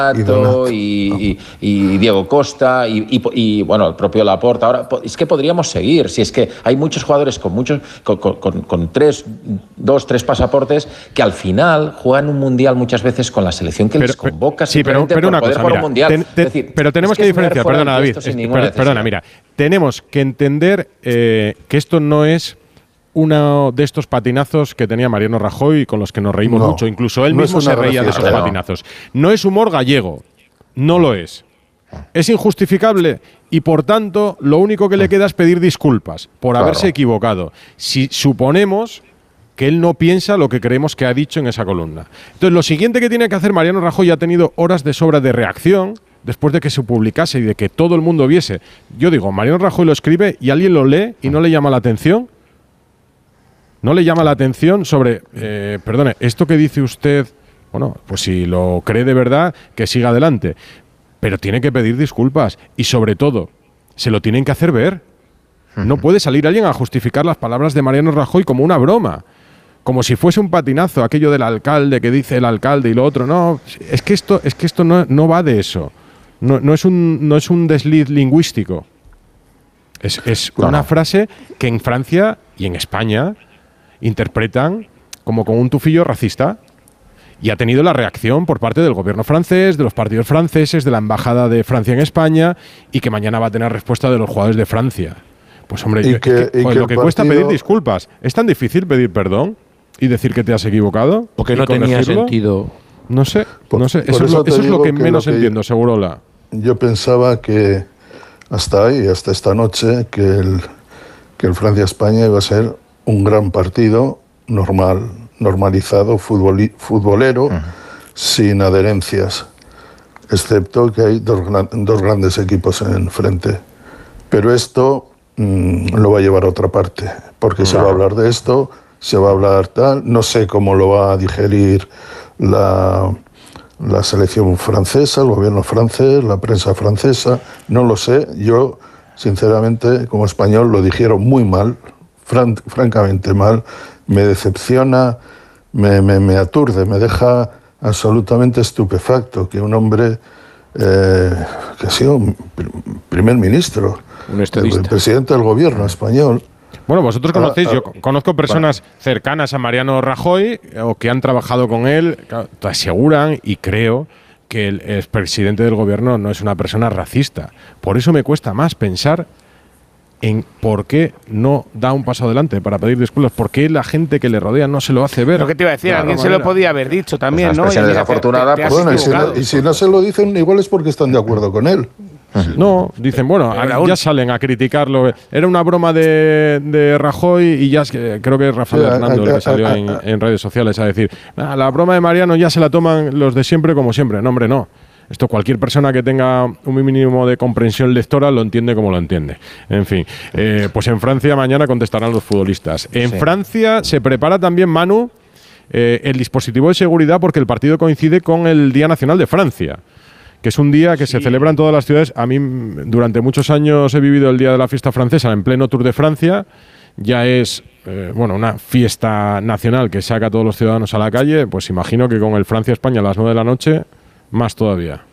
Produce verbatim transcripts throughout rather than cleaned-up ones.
Y, Donato, Donato. y, y, y Diego Costa y, y, y bueno, el propio Laporta. Ahora es que podríamos seguir, si es que hay muchos jugadores con muchos con, con, con tres, dos, tres pasaportes que al final juegan un mundial muchas veces con la selección que pero, les convoca sí, pero, simplemente pero por una poder cosa, jugar mira, un mundial. ten, ten, es decir, pero tenemos es que que diferenciar, perdona David, es, per, perdona, mira, tenemos que entender eh, que esto no es uno de estos patinazos que tenía Mariano Rajoy con los que nos reímos no, mucho, incluso él no mismo se reía de esos no. patinazos. No es humor gallego, no lo es. Es injustificable y, por tanto, lo único que le queda es pedir disculpas por Claro. haberse equivocado. Si suponemos que él no piensa lo que creemos que ha dicho en esa columna. Entonces, lo siguiente que tiene que hacer Mariano Rajoy, ha tenido horas de sobra de reacción después de que se publicase y de que todo el mundo viese. Yo digo, Mariano Rajoy lo escribe y alguien lo lee y no le llama la atención. No le llama la atención sobre, eh, perdone, esto que dice usted, bueno, pues si lo cree de verdad, que siga adelante. Pero tiene que pedir disculpas y, sobre todo, se lo tienen que hacer ver. No puede salir alguien a justificar las palabras de Mariano Rajoy como una broma, como si fuese un patinazo, aquello del alcalde que dice el alcalde y lo otro. No, es que esto, es que esto no, no va de eso. No, no, es un, no es un desliz lingüístico. Es, es Claro. una frase que en Francia y en España interpretan como con un tufillo racista. Y ha tenido la reacción por parte del gobierno francés, de los partidos franceses, de la embajada de Francia en España, y que mañana va a tener respuesta de los jugadores de Francia. Pues hombre, Y yo, que- es que, y joder, que lo el que cuesta partido- pedir disculpas. ¿Es tan difícil pedir perdón y decir que te has equivocado? Porque ¿Y no tenía corregirlo? sentido. No sé, Por- no sé. por Eso, es eso lo, te eso es lo digo que que menos lo que- entiendo, Segurola. Yo pensaba que hasta ahí, hasta esta noche, que el, que el Francia-España iba a ser un gran partido normal, normalizado, futboli- futbolero, uh-huh. sin adherencias, excepto que hay dos, gran- dos grandes equipos enfrente. Pero esto mmm, lo va a llevar a otra parte, porque no. se va a hablar de esto, se va a hablar tal, no sé cómo lo va a digerir la... la selección francesa, el gobierno francés, la prensa francesa, no lo sé. Yo, sinceramente, como español, lo dijeron muy mal, fran- francamente mal. Me decepciona, me, me, me aturde, me deja absolutamente estupefacto que un hombre eh, que ha sido primer ministro, un estadista, el presidente del gobierno español. Bueno, vosotros conocéis, ah, ah, yo conozco personas bueno. cercanas a Mariano Rajoy o que han trabajado con él, te aseguran y creo que el expresidente del gobierno no es una persona racista. Por eso me cuesta más pensar en por qué no da un paso adelante para pedir disculpas, por qué la gente que le rodea no se lo hace ver. Lo que te iba a decir, de alguien se manera. lo podía haber dicho también, pues ¿no? Y desafortunada, te, te, te bueno, y si, no, y si no se lo dicen, igual es porque están de acuerdo con él. No, dicen, bueno, Pero ya salen a criticarlo. Era una broma de, de Rajoy y ya es que, creo que es Rafael Sí, Hernando a, el a, que salió a, a, en, en redes sociales a decir, ah, la broma de Mariano ya se la toman los de siempre como siempre. No, hombre, no. Esto cualquier persona que tenga un mínimo de comprensión lectora lo entiende como lo entiende. En fin, eh, pues en Francia mañana contestarán los futbolistas. En sí. Francia se prepara también, Manu, eh, el dispositivo de seguridad porque el partido coincide con el Día Nacional de Francia, que es un día que sí. se celebra en todas las ciudades. A mí, durante muchos años he vivido el Día de la Fiesta Francesa en pleno Tour de Francia. Ya es eh, bueno, una fiesta nacional que saca a todos los ciudadanos a la calle. Pues imagino que con el Francia-España a las nueve de la noche, más todavía.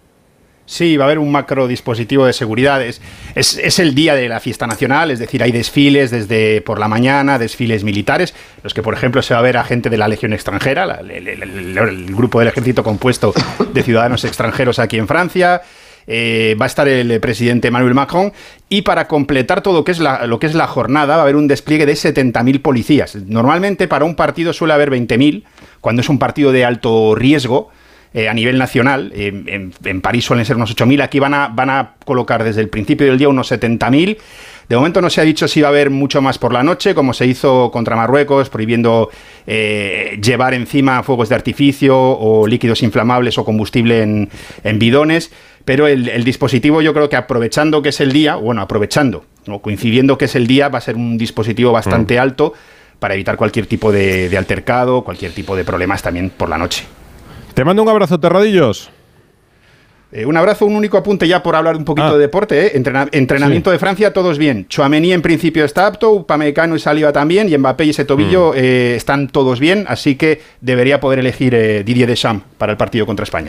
Sí, va a haber un macro dispositivo de seguridad. Es, es, es el día de la fiesta nacional, es decir, hay desfiles desde por la mañana, desfiles militares, los que, por ejemplo, se va a ver a gente de la Legión extranjera, la, el, el, el, el grupo del ejército compuesto de ciudadanos extranjeros aquí en Francia. Eh, va a estar el presidente Emmanuel Macron y para completar todo lo que es la, lo que es la jornada va a haber un despliegue de setenta mil policías. Normalmente para un partido suele haber veinte mil, cuando es un partido de alto riesgo. Eh, a nivel nacional, eh, en, en París suelen ser unos ocho mil, aquí van a, van a colocar desde el principio del día unos setenta mil. De momento no se ha dicho si va a haber mucho más por la noche, como se hizo contra Marruecos, prohibiendo eh, llevar encima fuegos de artificio o líquidos inflamables o combustible en, en bidones, pero el, el dispositivo yo creo que aprovechando que es el día, bueno, aprovechando, o coincidiendo que es el día, va a ser un dispositivo bastante mm. alto para evitar cualquier tipo de, de altercado, cualquier tipo de problemas también por la noche. Te mando un abrazo, Terradillos. Eh, un abrazo, un único apunte ya por hablar un poquito ah. de deporte. ¿eh? Entrena- entrenamiento sí. de Francia, todos bien. Tchouaméni en principio está apto, Upamecano y Saliba también, y Mbappé y ese tobillo mm. eh, están todos bien, así que debería poder elegir eh, Didier Deschamps para el partido contra España.